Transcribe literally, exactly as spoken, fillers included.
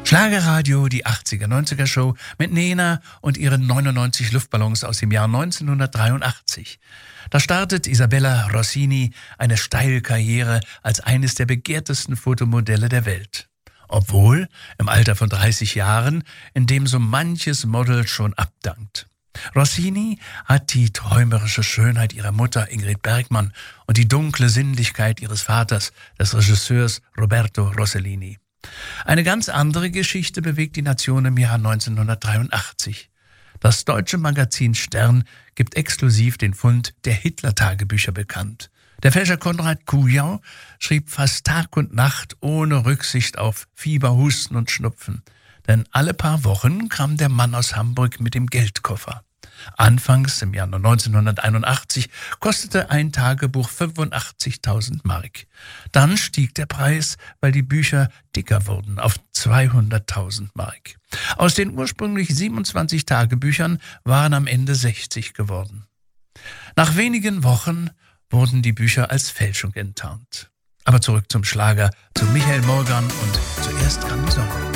Schlagerradio, die achtziger-neunziger-Show mit Nena und ihren neunundneunzig Luftballons aus dem Jahr neunzehnhundertdreiundachtzig. Da startet Isabella Rossini eine steile Karriere als eines der begehrtesten Fotomodelle der Welt. Obwohl im Alter von dreißig Jahren, in dem so manches Model schon abdankt. Rossini hat die träumerische Schönheit ihrer Mutter Ingrid Bergman und die dunkle Sinnlichkeit ihres Vaters, des Regisseurs Roberto Rossellini. Eine ganz andere Geschichte bewegt die Nation im Jahr neunzehnhundertdreiundachtzig. Das deutsche Magazin Stern gibt exklusiv den Fund der Hitler-Tagebücher bekannt. Der Fälscher Konrad Kujau schrieb fast Tag und Nacht ohne Rücksicht auf Fieber, Husten und Schnupfen. Denn alle paar Wochen kam der Mann aus Hamburg mit dem Geldkoffer. Anfangs im Jahr neunzehnhunderteinundachtzig kostete ein Tagebuch fünfundachtzigtausend Mark. Dann stieg der Preis, weil die Bücher dicker wurden, auf zweihunderttausend Mark. Aus den ursprünglich siebenundzwanzig Tagebüchern waren am Ende sechzig geworden. Nach wenigen Wochen wurden die Bücher als Fälschung enttarnt. Aber zurück zum Schlager, zu Michael Morgan und zuerst kam die Sonne.